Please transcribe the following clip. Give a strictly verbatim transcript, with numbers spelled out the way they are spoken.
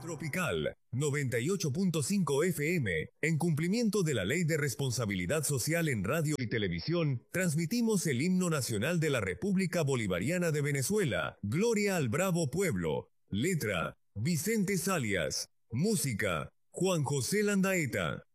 Tropical noventa y ocho punto cinco F M, en cumplimiento de la Ley de Responsabilidad Social en Radio y Televisión, transmitimos el himno nacional de la República Bolivariana de Venezuela, Gloria al Bravo Pueblo. Letra, Vicente Salias. Música, Juan José Landaeta.